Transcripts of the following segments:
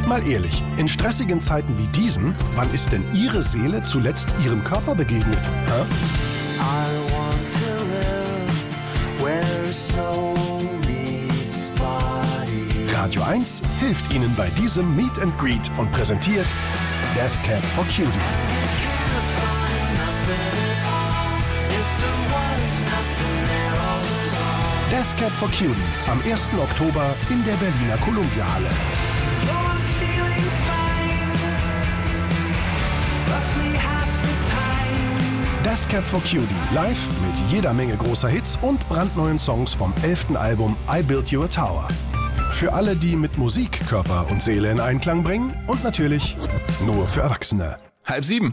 Mal ehrlich, in stressigen Zeiten wie diesen, wann ist denn Ihre Seele zuletzt Ihrem Körper begegnet? Hä? Radio 1 hilft Ihnen bei diesem Meet and Greet und präsentiert Death Cab for Cutie. Death Cab for Cutie am 1. Oktober in der Berliner Columbia-Halle. Death Cab for Cutie live mit jeder Menge großer Hits und brandneuen Songs vom 11. Album I Built You a Tower. Für alle, die mit Musik Körper und Seele in Einklang bringen und natürlich nur für Erwachsene. 6:30.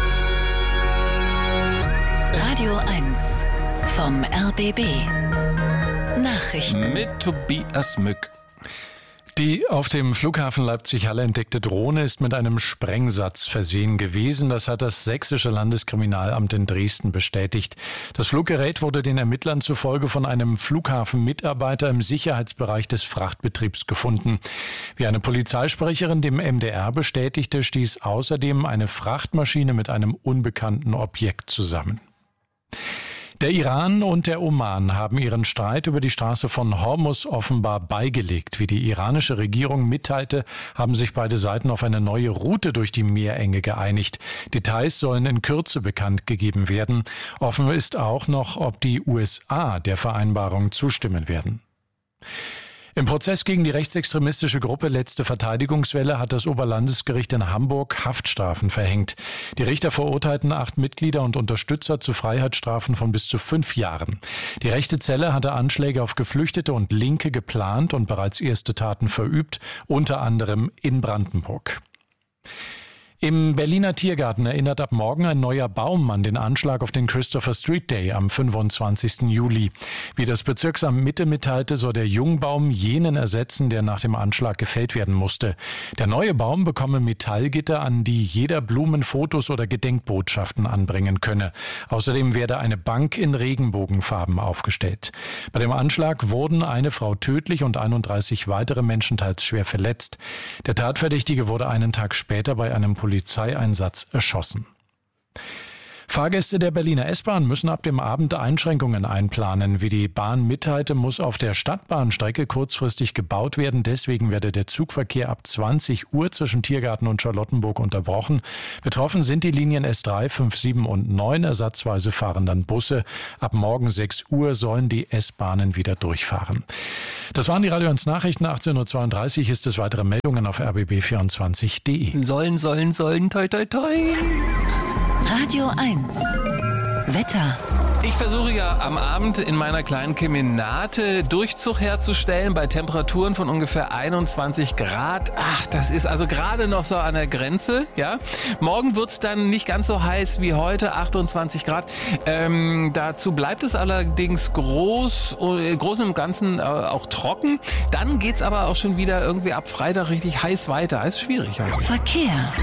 Radio 1 vom RBB. Nachrichten. Mit Tobias Mück. Die auf dem Flughafen Leipzig-Halle entdeckte Drohne ist mit einem Sprengsatz versehen gewesen. Das hat das Sächsische Landeskriminalamt in Dresden bestätigt. Das Fluggerät wurde den Ermittlern zufolge von einem Flughafenmitarbeiter im Sicherheitsbereich des Frachtbetriebs gefunden. Wie eine Polizeisprecherin dem MDR bestätigte, stieß außerdem eine Frachtmaschine mit einem unbekannten Objekt zusammen. Der Iran und der Oman haben ihren Streit über die Straße von Hormuz offenbar beigelegt. Wie die iranische Regierung mitteilte, haben sich beide Seiten auf eine neue Route durch die Meerenge geeinigt. Details sollen in Kürze bekannt gegeben werden. Offen ist auch noch, ob die USA der Vereinbarung zustimmen werden. Im Prozess gegen die rechtsextremistische Gruppe Letzte Verteidigungswelle hat das Oberlandesgericht in Hamburg Haftstrafen verhängt. Die Richter verurteilten 8 Mitglieder und Unterstützer zu Freiheitsstrafen von bis zu 5 Jahren. Die rechte Zelle hatte Anschläge auf Geflüchtete und Linke geplant und bereits erste Taten verübt, unter anderem in Brandenburg. Im Berliner Tiergarten erinnert ab morgen ein neuer Baum an den Anschlag auf den Christopher Street Day am 25. Juli. Wie das Bezirksamt Mitte mitteilte, soll der Jungbaum jenen ersetzen, der nach dem Anschlag gefällt werden musste. Der neue Baum bekomme Metallgitter, an die jeder Blumenfotos oder Gedenkbotschaften anbringen könne. Außerdem werde eine Bank in Regenbogenfarben aufgestellt. Bei dem Anschlag wurden eine Frau tödlich und 31 weitere Menschen teils schwer verletzt. Der Tatverdächtige wurde einen Tag später bei einem Polizeieinsatz erschossen. Fahrgäste der Berliner S-Bahn müssen ab dem Abend Einschränkungen einplanen. Wie die Bahn mitteilte, muss auf der Stadtbahnstrecke kurzfristig gebaut werden. Deswegen werde der Zugverkehr ab 20 Uhr zwischen Tiergarten und Charlottenburg unterbrochen. Betroffen sind die Linien S3, 5, 7 und 9. Ersatzweise fahren dann Busse. Ab morgen 6 Uhr sollen die S-Bahnen wieder durchfahren. Das waren die Radio 1 Nachrichten. 18.32 Uhr ist es weitere Meldungen auf rbb24.de. Sollen, toi, toi, toi. Radio 1 Wetter. Ich versuche ja am Abend in meiner kleinen Kemenate Durchzug herzustellen bei Temperaturen von ungefähr 21 Grad. Ach, das ist also gerade noch so an der Grenze. Ja, morgen wird's dann nicht ganz so heiß wie heute, 28 Grad. Dazu bleibt es allerdings groß im Ganzen auch trocken. Dann geht's aber auch schon wieder irgendwie ab Freitag richtig heiß weiter. Ist schwierig heute. Verkehr.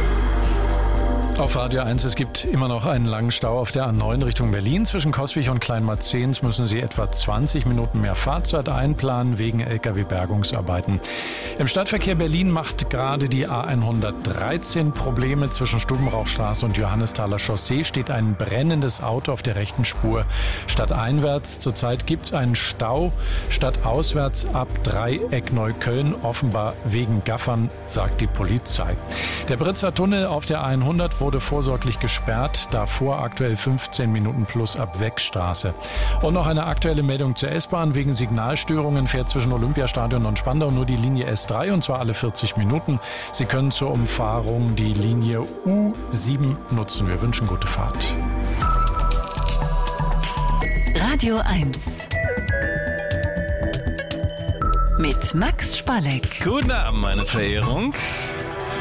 Auf Radio 1, es gibt immer noch einen langen Stau auf der A9 Richtung Berlin. Zwischen Coswig und Kleinmarzens müssen Sie etwa 20 Minuten mehr Fahrzeit einplanen wegen Lkw-Bergungsarbeiten. Im Stadtverkehr Berlin macht gerade die A113 Probleme. Zwischen Stubenrauchstraße und Johannesthaler Chaussee steht ein brennendes Auto auf der rechten Spur. Stadteinwärts zurzeit gibt es einen Stau, stadtauswärts ab Dreieck Neukölln, offenbar wegen Gaffern, sagt die Polizei. Der Britzer Tunnel auf der A100 wurde vorsorglich gesperrt, davor aktuell 15 Minuten plus ab Weckstraße. Und noch eine aktuelle Meldung zur S-Bahn. Wegen Signalstörungen fährt zwischen Olympiastadion und Spandau nur die Linie S3 und zwar alle 40 Minuten. Sie können zur Umfahrung die Linie U7 nutzen. Wir wünschen gute Fahrt. Radio 1 mit Max Spalleck. Guten Abend, meine Verehrung.